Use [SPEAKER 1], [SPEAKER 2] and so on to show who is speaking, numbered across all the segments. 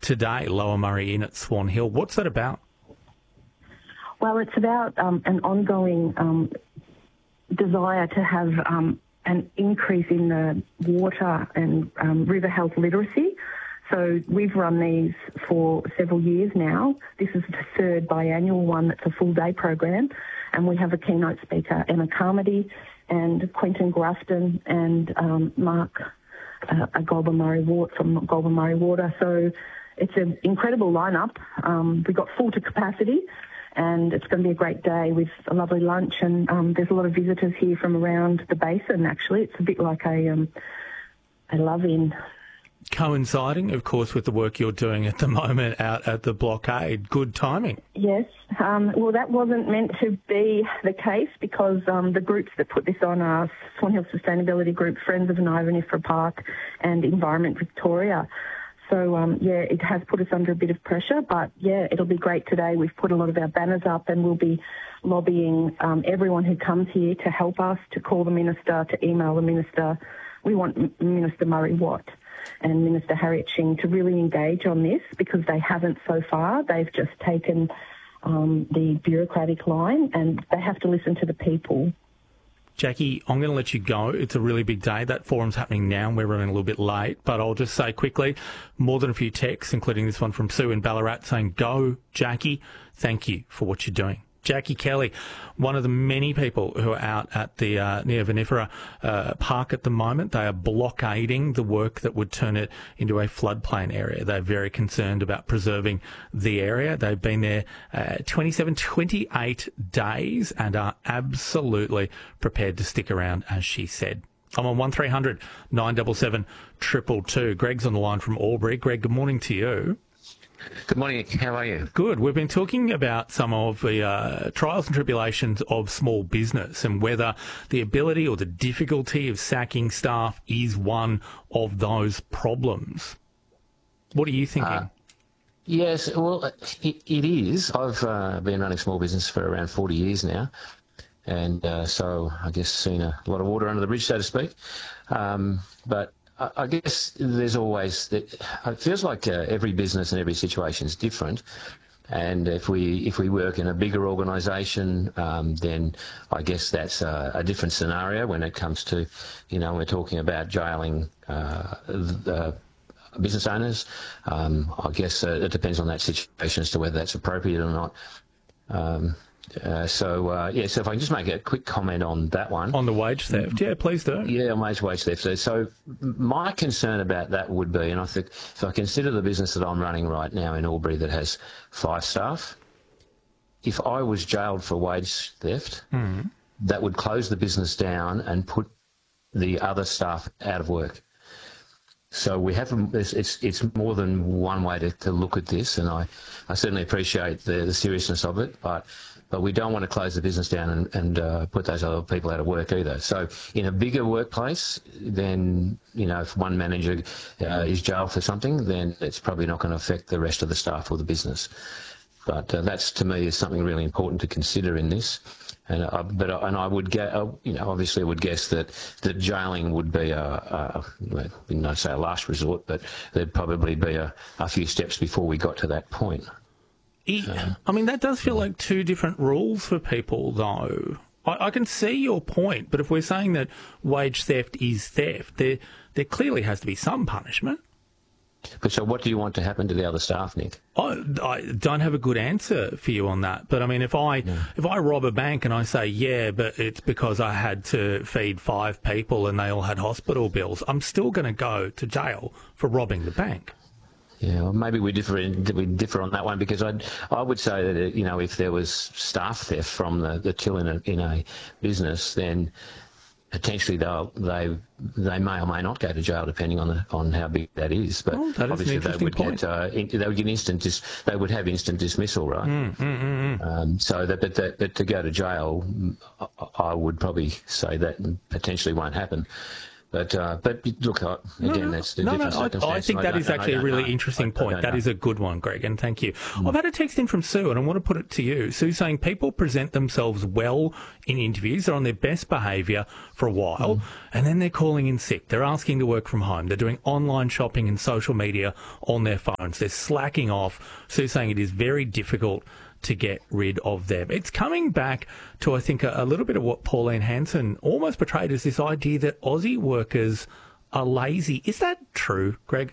[SPEAKER 1] today, Lower Murray Inn at Swan Hill. What's that about?
[SPEAKER 2] Well, it's about an ongoing desire to have an increase in the water and river health literacy. So we've run these for several years now. This is the third biannual one that's a full-day program, and we have a keynote speaker, Emma Carmody, and Quentin Grafton and Mark Goulburn Murray from Goulburn Murray Water. So it's an incredible lineup. We've got full to capacity, and it's going to be a great day with a lovely lunch. And there's a lot of visitors here from around the basin, actually. It's a bit like a love-in.
[SPEAKER 1] Coinciding, of course, with the work you're doing at the moment out at the blockade. Good timing.
[SPEAKER 2] Yes. Well, that wasn't meant to be the case because the groups that put this on are Swan Hill Sustainability Group, Friends of Nivenifera Park and Environment Victoria. So, it has put us under a bit of pressure, but, it'll be great today. We've put a lot of our banners up and we'll be lobbying everyone who comes here to help us, to call the Minister, to email the Minister. We want Minister Murray Watt and Minister Harriet Shing to really engage on this because they haven't so far. They've just taken the bureaucratic line and they have to listen to the people.
[SPEAKER 1] Jackie, I'm going to let you go. It's a really big day. That forum's happening now and we're running a little bit late. But I'll just say quickly, more than a few texts, including this one from Sue in Ballarat saying, go, Jackie. Thank you for what you're doing. Jackie Kelly, one of the many people who are out at the near Vinifera Park at the moment. They are blockading the work that would turn it into a floodplain area. They're very concerned about preserving the area. They've been there 28 days and are absolutely prepared to stick around, as she said. I'm on 1300 977 222. Greg's on the line from Albury. Greg, good morning to you.
[SPEAKER 3] Good morning. How are you?
[SPEAKER 1] Good. We've been talking about some of the trials and tribulations of small business and whether the ability or the difficulty of sacking staff is one of those problems. What are you thinking?
[SPEAKER 3] Yes, well, it is. I've been running small business for around 40 years now, and so I guess seen a lot of water under the bridge, so to speak. But I guess there's always it feels like every business and every situation is different, and if we work in a bigger organisation, then I guess that's a different scenario when it comes to, we're talking about jailing the business owners. I guess it depends on that situation as to whether that's appropriate or not. So if I can just make a quick comment on that one.
[SPEAKER 1] On the wage theft, yeah, please do.
[SPEAKER 3] Yeah, on wage theft. So my concern about that would be, and I think if I consider the business that I'm running right now in Albury that has 5 staff, if I was jailed for wage theft, that would close the business down and put the other staff out of work. So we have it's more than one way to look at this, and I certainly appreciate the seriousness of it, but we don't want to close the business down and put those other people out of work either. So in a bigger workplace, then, if one manager is jailed for something, then it's probably not going to affect the rest of the staff or the business. But that's, to me, is something really important to consider in this. And I would get, obviously I would guess that jailing would be not say a last resort, but there'd probably be a few steps before we got to that point.
[SPEAKER 1] I mean, that does feel like two different rules for people, though. I can see your point, but if we're saying that wage theft is theft, there clearly has to be some punishment.
[SPEAKER 3] But so what do you want to happen to the other staff, Nick?
[SPEAKER 1] I don't have a good answer for you on that. But, I mean, if I rob a bank and I say, yeah, but it's because I had to feed 5 people and they all had hospital bills, I'm still going to go to jail for robbing the bank.
[SPEAKER 3] Yeah, well, maybe we differ on that one, because I would say that if there was staff theft from the till in a business, then potentially they may or may not go to jail depending on how big that is. But obviously they would have instant dismissal, right? But to go to jail, I would probably say that potentially won't happen. But look, again, that's the different circumstances.
[SPEAKER 1] I think that is actually a really interesting point. That is a good one, Greg, and thank you. I've had a text in from Sue, and I want to put it to you. Sue's saying people present themselves well in interviews. They're on their best behaviour for a while, and then they're calling in sick. They're asking to work from home. They're doing online shopping and social media on their phones. They're slacking off. Sue's saying it is very difficult to get rid of them. It's coming back to, I think, a little bit of what Pauline Hanson almost portrayed as this idea that Aussie workers are lazy. Is that true, Greg?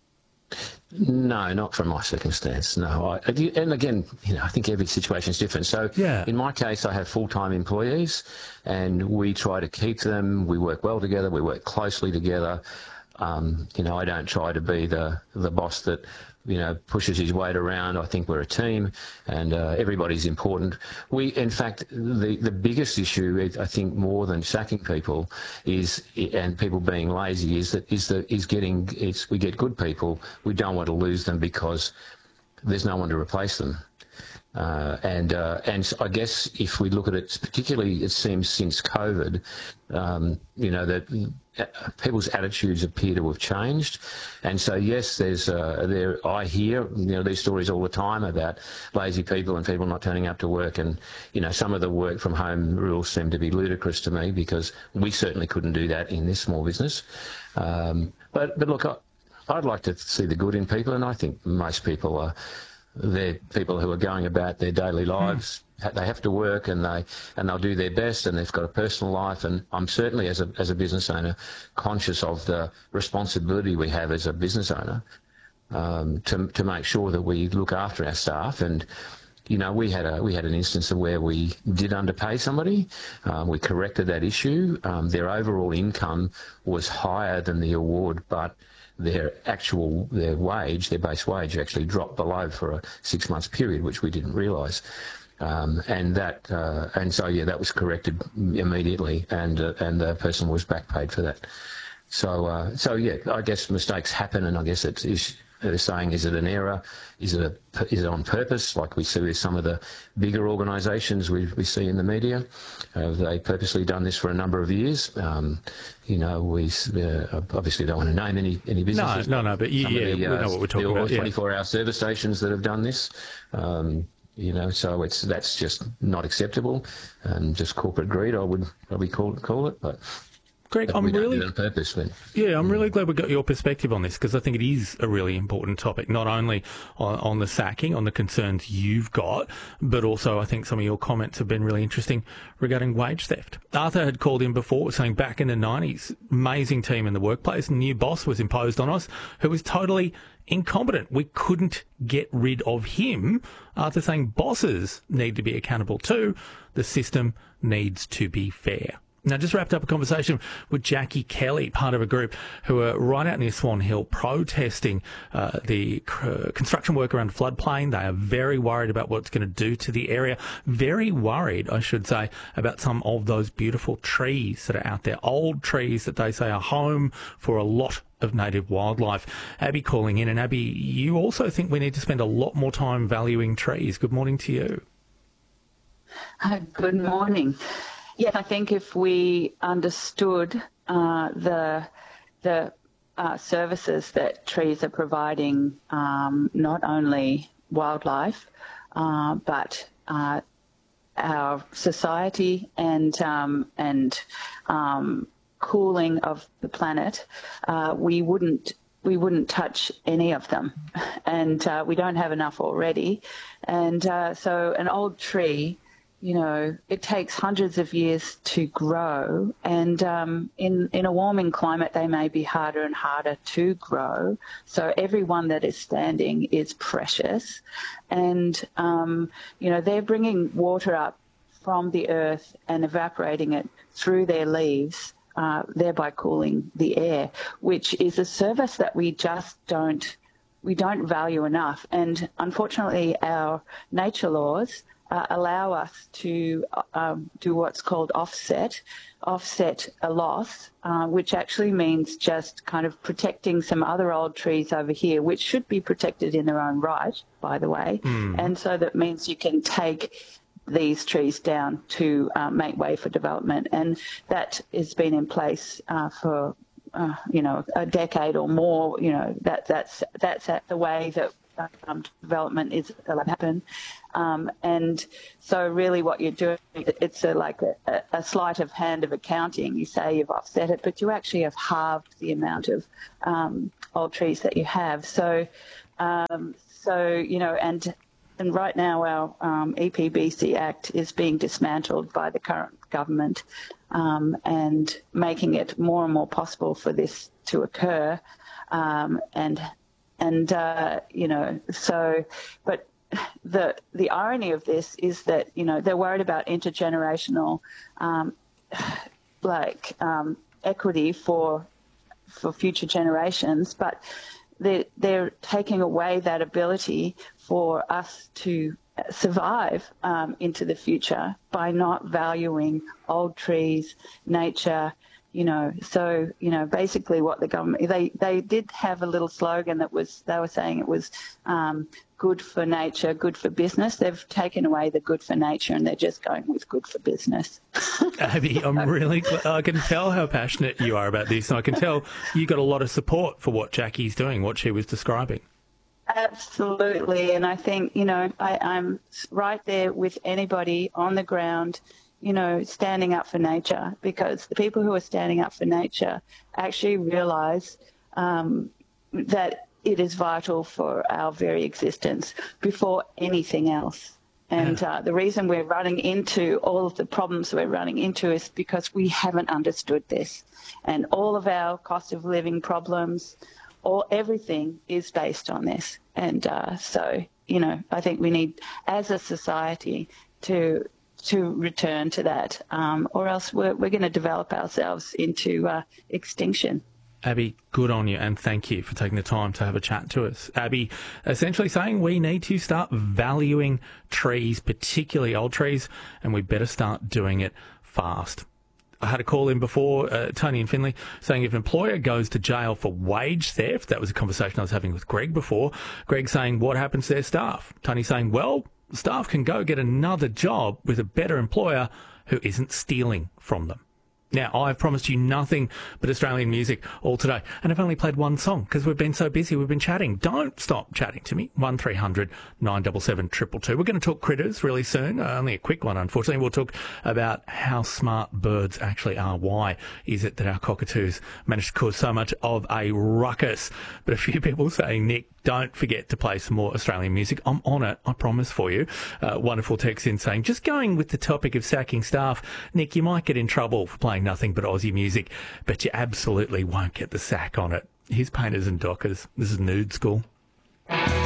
[SPEAKER 3] No, not from my circumstance. No, and again, I think every situation is different. So, in my case, I have full-time employees, and we try to keep them. We work well together. We work closely together. I don't try to be the boss that pushes his weight around. I think we're a team, and everybody's important. In fact, the biggest issue, I think, more than sacking people and people being lazy, we get good people. We don't want to lose them because there's no one to replace them. And I guess if we look at it, particularly it seems since COVID, that people's attitudes appear to have changed. And so, yes, I hear, these stories all the time about lazy people and people not turning up to work. And, some of the work from home rules seem to be ludicrous to me because we certainly couldn't do that in this small business. But look, I'd like to see the good in people, and I think most people they're people who are going about their daily lives. They have to work, and they'll do their best, and they've got a personal life. And I'm certainly, as a business owner, conscious of the responsibility we have as a business owner to make sure that we look after our staff. And we had an instance of where we did underpay somebody. We corrected that issue. Their overall income was higher than the award, but their base wage actually dropped below for a 6 month period, which we didn't realise. That was corrected immediately, and the person was back paid for that. I guess mistakes happen, and I guess they're saying, is it an error? Is it on purpose, like we see with some of the bigger organisations we see in the media? Have they purposely done this for a number of years? We obviously don't want to name any businesses.
[SPEAKER 1] No, but we know what we're talking about.
[SPEAKER 3] 24-hour service stations that have done this. So that's just not acceptable, and just corporate greed, I would probably call it, but.
[SPEAKER 1] Greg, I'm really glad we got your perspective on this, because I think it is a really important topic, not only on the sacking, on the concerns you've got, but also I think some of your comments have been really interesting regarding wage theft. Arthur had called in before saying back in the 90s, amazing team in the workplace, a new boss was imposed on us who was totally incompetent. We couldn't get rid of him. Arthur saying bosses need to be accountable too. The system needs to be fair. Now, just wrapped up a conversation with Jackie Kelly, part of a group who are right out near Swan Hill protesting the construction work around the floodplain. They are very worried about what it's going to do to the area. Very worried, I should say, about some of those beautiful trees that are out there. Old trees that they say are home for a lot of native wildlife. Abby calling in. And Abby, you also think we need to spend a lot more time valuing trees. Good morning to you.
[SPEAKER 4] Good morning. Yes, I think if we understood the services that trees are providing, not only wildlife, but our society and cooling of the planet, we wouldn't touch any of them, and we don't have enough already. And so an old tree, it takes hundreds of years to grow, and in a warming climate, they may be harder and harder to grow. So every one that is standing is precious, and they're bringing water up from the earth and evaporating it through their leaves, thereby cooling the air, which is a service that we just don't value enough. And unfortunately, our nature laws allow us to do what's called offset a loss, which actually means just kind of protecting some other old trees over here, which should be protected in their own right, by the way. And so that means you can take these trees down to make way for development. And that has been in place for a decade or more. That's the way that development is allowed to happen. And so really what you're doing, it's like a sleight of hand of accounting. You say you've offset it, but you actually have halved the amount of old trees that you have. So and right now our EPBC Act is being dismantled by the current government and making it more and more possible for this to occur. But the irony of this is that, they're worried about intergenerational equity for future generations, but they're taking away that ability for us to survive into the future by not valuing old trees, nature. So basically what the government, they did have a little slogan they were saying it was good for nature, good for business. They've taken away the good for nature and they're just going with good for business.
[SPEAKER 1] Abby, I can tell how passionate you are about this, and I can tell you got a lot of support for what Jackie's doing, what she was describing.
[SPEAKER 4] Absolutely. And I think, I'm right there with anybody on the ground, standing up for nature, because the people who are standing up for nature actually realise that it is vital for our very existence before anything else. And the reason we're running into all of the problems we're running into is because we haven't understood this. And all of our cost of living problems, everything is based on this. And so, I think we need, as a society, to return to that, or else we're going to develop ourselves into extinction.
[SPEAKER 1] Abby, good on you, and thank you for taking the time to have a chat to us. Abby, essentially saying we need to start valuing trees, particularly old trees, and we better start doing it fast. I had a call in before, Tony and Finley, saying if an employer goes to jail for wage theft, that was a conversation I was having with Greg before. Greg saying, what happens to their staff? Tony saying, well, staff can go get another job with a better employer who isn't stealing from them. Now, I've promised you nothing but Australian music all today, and I've only played one song because we've been so busy. We've been chatting. Don't stop chatting to me. 1300 977 222. We're going to talk critters really soon. Only a quick one, unfortunately. We'll talk about how smart birds actually are. Why is it that our cockatoos manage to cause so much of a ruckus? But a few people saying, Nick, don't forget to play some more Australian music. I'm on it, I promise for you. Wonderful text in saying, just going with the topic of sacking staff, Nick, you might get in trouble for playing nothing but Aussie music, but you absolutely won't get the sack on it. Here's Painters and Dockers. This is Nude School.